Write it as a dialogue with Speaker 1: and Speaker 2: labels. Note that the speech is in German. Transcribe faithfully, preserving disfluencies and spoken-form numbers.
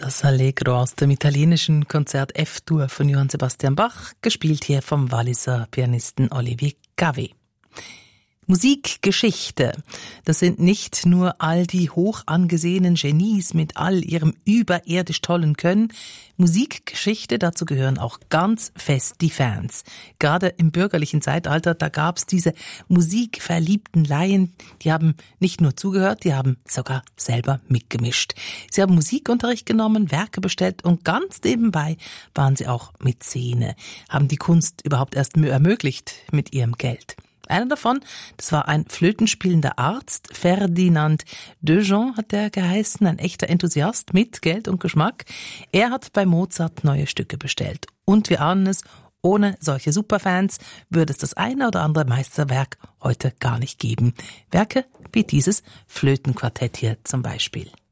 Speaker 1: Das Allegro aus dem italienischen Konzert F-Dur von Johann Sebastian Bach, gespielt hier vom Walliser Pianisten Olivier Gavé. Musikgeschichte, das sind nicht nur all die hoch angesehenen Genies mit all ihrem überirdisch tollen Können. Musikgeschichte, dazu gehören auch ganz fest die Fans. Gerade im bürgerlichen Zeitalter, da gab's diese musikverliebten Laien, die haben nicht nur zugehört, die haben sogar selber mitgemischt. Sie haben Musikunterricht genommen, Werke bestellt und ganz nebenbei waren sie auch Mäzene, haben die Kunst überhaupt erst ermöglicht mit ihrem Geld. Einer davon, das war ein flötenspielender Arzt, Ferdinand Dejean hat er geheißen, ein echter Enthusiast mit Geld und Geschmack. Er hat bei Mozart neue Stücke bestellt. Und wir ahnen es, ohne solche Superfans würde es das eine oder andere Meisterwerk heute gar nicht geben. Werke wie dieses Flötenquartett hier zum Beispiel.